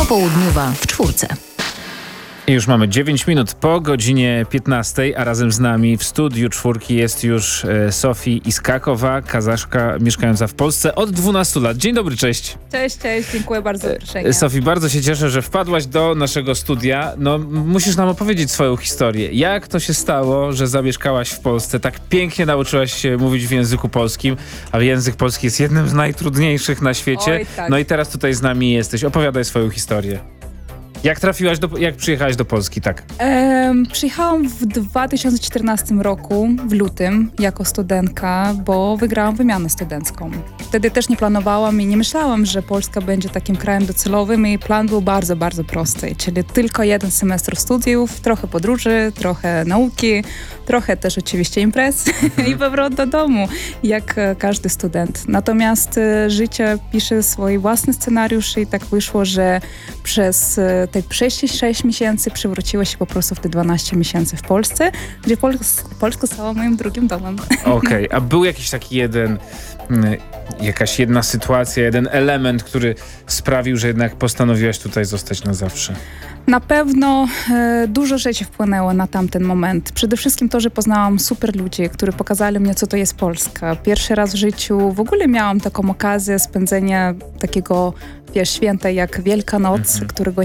Popołudniowa w czwórce. I już mamy 9 minut po godzinie 15, a razem z nami w studiu czwórki jest już Sofii Iskakowa, Kazaszka mieszkająca w Polsce od 12 lat. Dzień dobry, cześć. Cześć, dziękuję bardzo za zaproszenie. Sofii, bardzo się cieszę, że wpadłaś do naszego studia. No, musisz nam opowiedzieć swoją historię. Jak to się stało, że zamieszkałaś w Polsce, tak pięknie nauczyłaś się mówić w języku polskim, a język polski jest jednym z najtrudniejszych na świecie. Oj, tak. No i teraz tutaj z nami jesteś. Opowiadaj swoją historię. Jak przyjechałaś do Polski, tak? Przyjechałam w 2014 roku, w lutym, jako studentka, bo wygrałam wymianę studencką. Wtedy też nie planowałam i nie myślałam, że Polska będzie takim krajem docelowym i plan był bardzo, bardzo prosty, czyli tylko jeden semestr studiów, trochę podróży, trochę nauki, trochę też oczywiście imprez i powrót do domu, jak każdy student. Natomiast życie pisze swój własny scenariusz i tak wyszło, że przez te 6 miesięcy przywróciło się po prostu w te 12 miesięcy w Polsce, gdzie Polska stała moim drugim domem. Okej, a był jakiś taki jakaś jedna sytuacja, jeden element, który sprawił, że jednak postanowiłaś tutaj zostać na zawsze? Na pewno dużo rzeczy wpłynęło na tamten moment. Przede wszystkim to, że poznałam super ludzi, którzy pokazali mnie, co to jest Polska. Pierwszy raz w życiu w ogóle miałam taką okazję spędzenia takiego święta jak Wielkanoc, którego